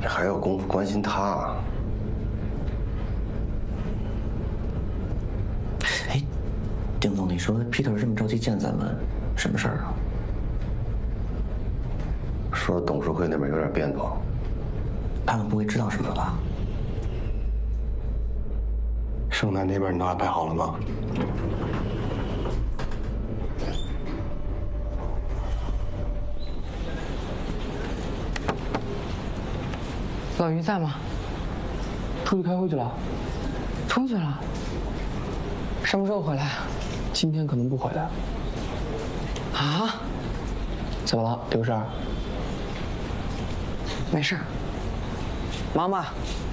你还有功夫关心他啊？ 哎，丁总，你说 Peter 这么着急见咱们，什么事儿啊？ 说董事会那边有点变动， 他们不会知道什么吧？ 盛楠那边你都安排好了吗？ 老于在吗？ 出去开会去了。 出去了。什么时候回来？ 今天可能不回来。 啊？ 怎么了，刘事儿？ 没事。忙吧。